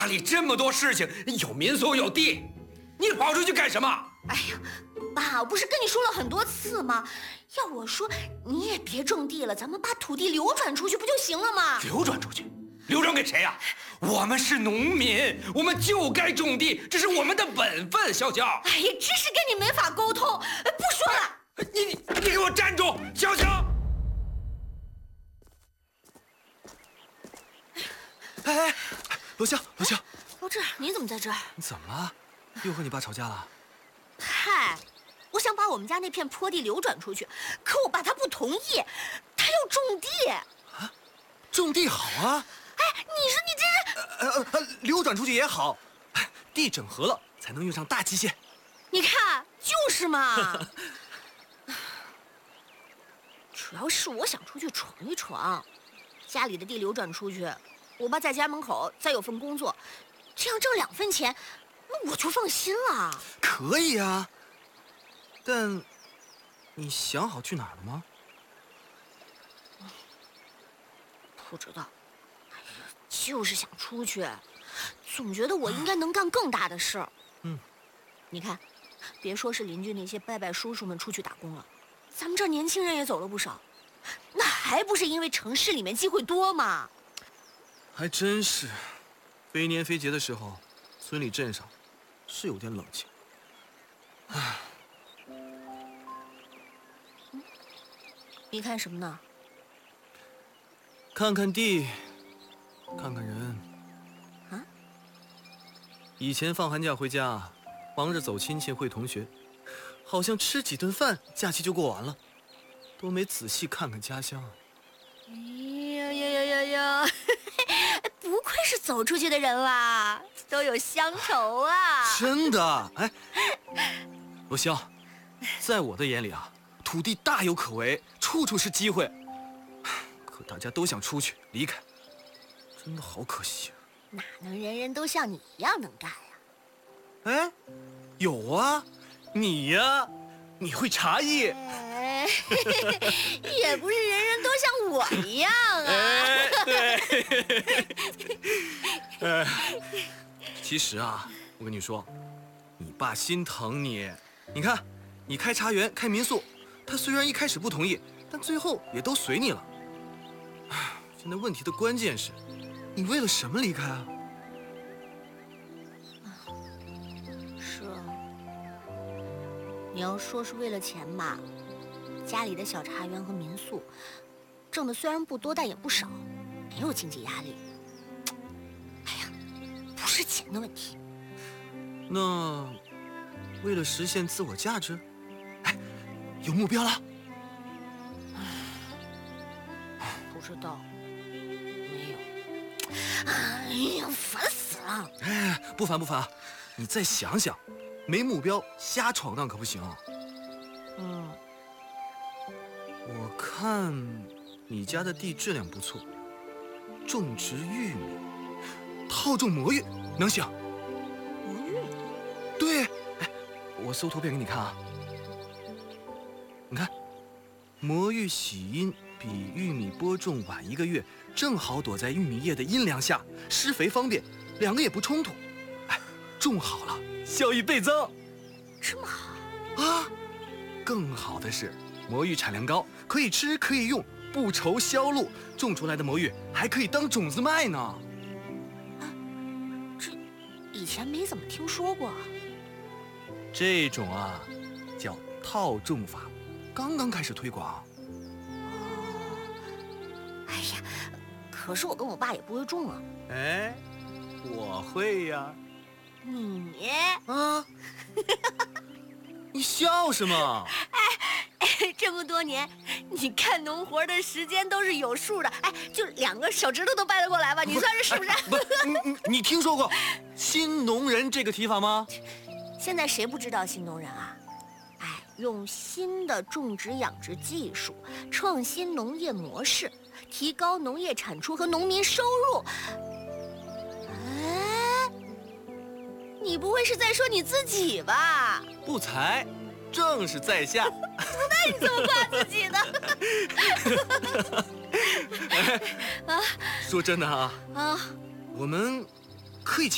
里这么多事情，有民宿有地，你跑出去干什么？ 哎呀，爸，我不是跟你说了很多次吗？要我说，你也别种地了，咱们把土地流转出去不就行了吗？ 流转出去？流转给谁呀？我们是农民，我们就该种地，这是我们的本分。潇潇， 哎呀，真是跟你没法沟通，不说了。 你给我站住，潇潇！ 哎，罗霄， 罗志，你怎么在这儿？ 你怎么了？又和你爸吵架了？ 嗨，我想把我们家那片坡地流转出去，可我爸他不同意，他要种地。 啊，种地好啊！ 哎，你说你这是…… 流转出去也好，地整合了才能用上大机械。 你看，就是嘛。主要是我想出去闯一闯，家里的地流转出去，我爸在家门口再有份工作，这样挣2分钱，那我就放心了。 可以啊，但你想好去哪儿了吗？ 不知道，哎呀，就是想出去，总觉得我应该能干更大的事儿。你看，别说是邻居那些伯伯叔叔们出去打工了，咱们这儿年轻人也走了不少，那还不是因为城市里面机会多吗？ 还真是，非年非节的时候，村里镇上是有点冷清。唉， 你看什么呢？ 看看地，看看人。 啊？ 以前放寒假回家，忙着走亲戚会同学，好像吃几顿饭，假期就过完了，都没仔细看看家乡。 呀！不愧是走出去的人啦，都有乡愁啊！ 真的，哎，罗霄，在我的眼里啊，土地大有可为，处处是机会。可大家都想出去离开，真的好可惜啊！ 哪能人人都像你一样能干呀？ 哎，有啊，你呀，你会茶艺。 也不是人人都像我一样啊。 对。其实啊，我跟你说，你爸心疼你。你看，你开茶园、开民宿，他虽然一开始不同意，但最后也都随你了。现在问题的关键是，你为了什么离开啊？ 是啊，你要说是为了钱吧，家里的小茶园和民宿，挣的虽然不多，但也不少，没有经济压力。哎呀，不是钱的问题。 那为了实现自我价值，哎，有目标了？ 不知道，没有。哎呀，烦死了！ 哎，不烦，你再想想，没目标瞎闯荡可不行。我看你家的地质量不错，种植玉米，套种魔芋能行？ 魔芋？ 对，哎，我搜图片给你看啊。你看，魔芋喜阴比玉米播种晚1个月，正好躲在玉米叶的阴凉下，施肥方便，2个也不冲突。哎，种好了，效益倍增。 这么好啊！更好的是，魔芋产量高，可以吃可以用，不愁销路。种出来的魔芋还可以当种子卖呢。 啊，这以前没怎么听说过。 这种啊，叫套种法，刚刚开始推广。 哎呀，可是我跟我爸也不会种啊。 哎，我会呀。 你啊？你笑什么？ 哎，这么多年，你干农活的时间都是有数的。哎，就2个手指头都掰得过来吧？你算是不是？ 不，你听说过新农人这个提法吗？ 现在谁不知道新农人啊？哎，用新的种植养殖技术，创新农业模式，提高农业产出和农民收入。哎，你不会是在说你自己吧？ 不才，正是在下。 那你怎么夸自己呢？ 说真的啊，我们可以